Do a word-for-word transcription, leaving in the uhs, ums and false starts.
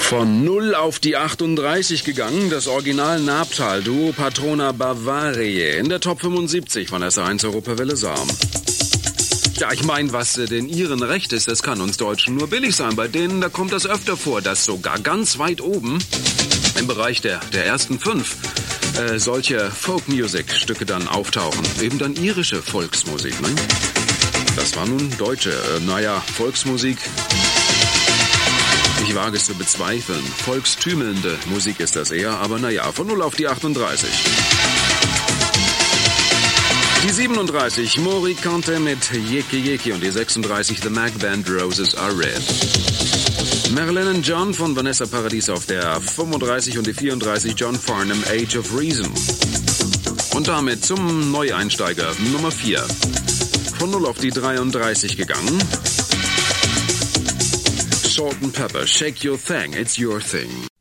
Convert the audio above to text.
Von null auf die achtunddreißig gegangen, das Original Nabtal-Duo Patrona Bavariae in der Top fünfundsiebzig von S eins Europawelle Saarm. Ja, ich meine, was äh, den Iren recht ist, das kann uns Deutschen nur billig sein. Bei denen, da kommt das öfter vor, dass sogar ganz weit oben, im Bereich der, der ersten fünf, äh, solche Folk-Music-Stücke dann auftauchen. Eben dann irische Volksmusik, ne? Das war nun deutsche, äh, naja, Volksmusik. Ich wage es zu bezweifeln. Volkstümelnde Musik ist das eher, aber naja, von null auf die achtunddreißig. Die siebenunddreißig, Mori Kante mit Yeki Yeki und die sechsunddreißig, The Mac Band, Roses Are Red. Marilyn and John von Vanessa Paradis auf der fünfunddreißig und die vierunddreißig, John Farnham, Age of Reason. Und damit zum Neueinsteiger Nummer vier. Von null auf die dreiunddreißig gegangen. Salt and Pepper, Shake Your Thing, It's Your Thing.